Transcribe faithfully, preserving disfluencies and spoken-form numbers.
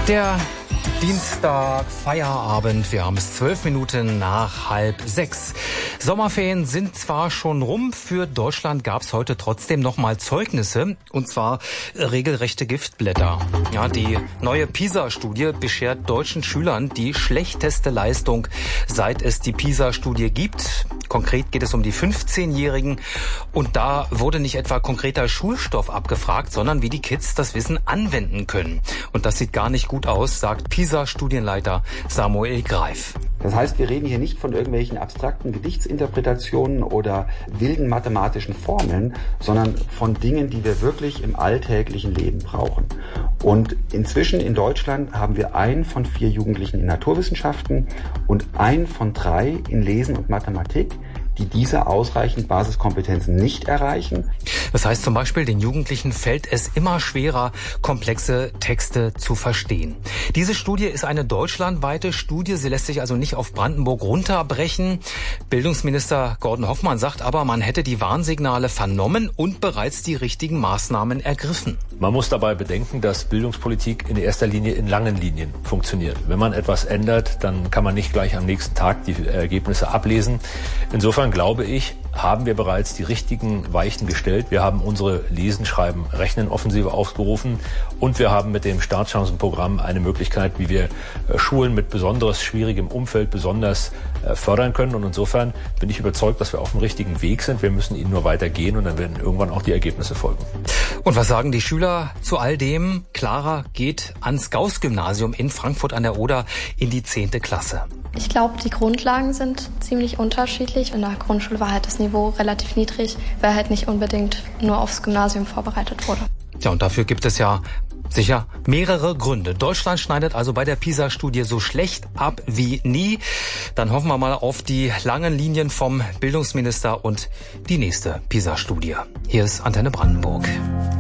Der Dienstag, Feierabend, wir haben es zwölf Minuten nach halb sechs. Sommerferien sind zwar schon rum, für Deutschland gab es heute trotzdem nochmal Zeugnisse, und zwar regelrechte Giftblätter. Ja, die neue PISA-Studie beschert deutschen Schülern die schlechteste Leistung, seit es die PISA-Studie gibt. Konkret geht es um die fünfzehnjährigen, und da wurde nicht etwa konkreter Schulstoff abgefragt, sondern wie die Kids das Wissen anwenden können. Und das sieht gar nicht gut aus, sagt PISA-Studienleiter Samuel Greif. Das heißt, wir reden hier nicht von irgendwelchen abstrakten Gedichtsinterpretationen oder wilden mathematischen Formeln, sondern von Dingen, die wir wirklich im alltäglichen Leben brauchen. Und inzwischen in Deutschland haben wir einen von vier Jugendlichen in Naturwissenschaften und einen von drei in Lesen und Mathematik, die diese ausreichend Basiskompetenzen nicht erreichen. Das heißt zum Beispiel, den Jugendlichen fällt es immer schwerer, komplexe Texte zu verstehen. Diese Studie ist eine deutschlandweite Studie. Sie lässt sich also nicht auf Brandenburg runterbrechen. Bildungsminister Gordon Hoffmann sagt aber, man hätte die Warnsignale vernommen und bereits die richtigen Maßnahmen ergriffen. Man muss dabei bedenken, dass Bildungspolitik in erster Linie in langen Linien funktioniert. Wenn man etwas ändert, dann kann man nicht gleich am nächsten Tag die Ergebnisse ablesen. Insofern glaube ich, haben wir bereits die richtigen Weichen gestellt. Wir haben unsere Lesen, Schreiben, Rechnen-Offensive aufgerufen und wir haben mit dem Startchancenprogramm eine Möglichkeit, wie wir Schulen mit besonders schwierigem Umfeld besonders fördern können. Und insofern bin ich überzeugt, dass wir auf dem richtigen Weg sind. Wir müssen ihn nur weitergehen und dann werden irgendwann auch die Ergebnisse folgen. Und was sagen die Schüler zu all dem? Clara geht ans Gauß-Gymnasium in Frankfurt an der Oder in die zehnte Klasse. Ich glaube, die Grundlagen sind ziemlich unterschiedlich. In der Grundschule war halt das Niveau relativ niedrig, weil halt nicht unbedingt nur aufs Gymnasium vorbereitet wurde. Ja, und dafür gibt es ja sicher mehrere Gründe. Deutschland schneidet also bei der PISA-Studie so schlecht ab wie nie. Dann hoffen wir mal auf die langen Linien vom Bildungsminister und die nächste PISA-Studie. Hier ist Antenne Brandenburg.